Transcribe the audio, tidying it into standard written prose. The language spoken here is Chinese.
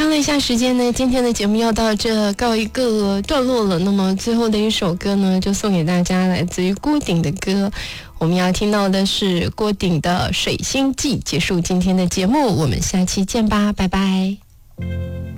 了一下时间呢，今天的节目要到这告一个段落了。那么最后的一首歌呢，就送给大家，来自于郭顶的歌。我们要听到的是郭顶的《水星记》。结束今天的节目，我们下期见吧，拜拜。